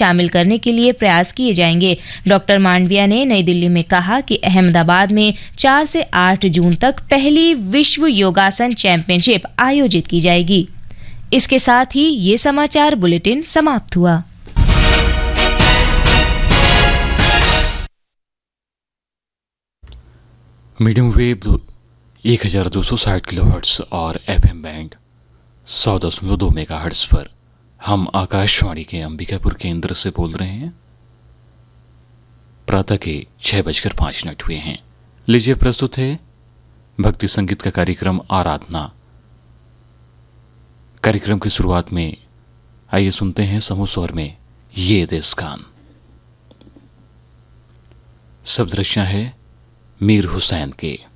शामिल करने के लिए प्रयास किए जाएंगे। डॉक्टर मांडविया ने नई दिल्ली में कहा कि अहमदाबाद में 4 से 8 जून तक पहली विश्व योगासन चैंपियनशिप आयोजित की जाएगी। इसके साथ ही ये समाचार बुलेटिन समाप्त हुआ। मीडियम वेव 1260 किलोहर्ट्ज और FM बैंड 100.2 मेगाहर्ट्ज पर हम आकाशवाणी के अंबिकापुर केंद्र से बोल रहे हैं। प्रातः के 6:05 हुए हैं। लीजिए प्रस्तुत है भक्ति संगीत का कार्यक्रम आराधना। कार्यक्रम की शुरुआत में आइए सुनते हैं समूह स्वर में ये देश गान। शब्द रचना है मीर हुसैन के।